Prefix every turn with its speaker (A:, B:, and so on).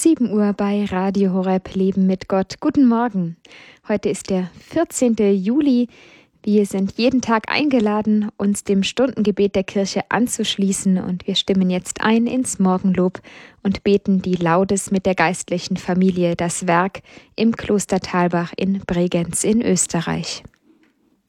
A: 7 Uhr bei Radio Horeb Leben mit Gott. Guten Morgen. Heute ist der 14. Juli. Wir sind jeden Tag eingeladen, uns dem Stundengebet der Kirche anzuschließen, und wir stimmen jetzt ein ins Morgenlob und beten die Laudes mit der geistlichen Familie, das Werk im Kloster Thalbach in Bregenz in Österreich.